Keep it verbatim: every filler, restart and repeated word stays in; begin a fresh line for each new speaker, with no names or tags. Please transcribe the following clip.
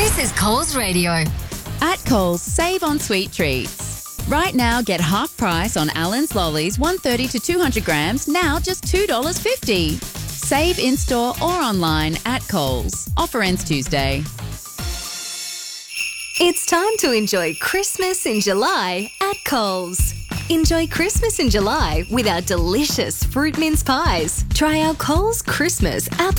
This is Coles Radio.
At Coles, save on sweet treats. Right now, get half price on Allen's Lollies, one thirty to two hundred grams, now just two dollars fifty. Save in-store or online at Coles. Offer ends Tuesday.
It's time to enjoy Christmas in July at Coles. Enjoy Christmas in July with our delicious fruit mince pies. Try our Coles Christmas apple